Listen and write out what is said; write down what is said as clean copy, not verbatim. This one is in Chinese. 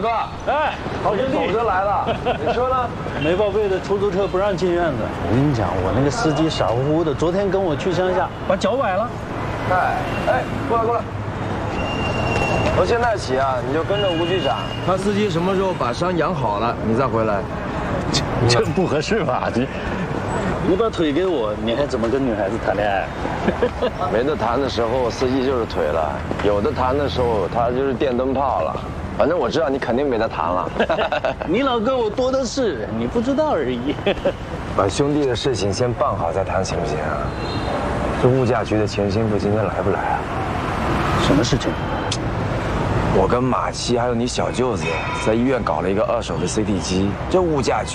哥， 哎，好兄弟， 走着来了。你车呢？ 没报备的出租车不让进院子。我跟你讲，我那个司机傻乎乎的，昨天跟我去乡下，把脚崴了。 哎，过来过来。从现在起啊，你就跟着吴局长，他司机什么时候把伤养好了，你再回来。 这不合适吧？你把腿给我，你还怎么跟女孩子谈恋爱？ 没得谈的时候，司机就是腿了；有的谈的时候，他就是电灯泡了。反正我知道你肯定没得谈了。 你老哥我多的是，你不知道而已。 把兄弟的事情先办好再谈，行不行啊？这物价局的钱心腹今天来不来啊？ 什么事情？ 我跟马七还有你小舅子在医院搞了一个2手的 CT 机，这物价局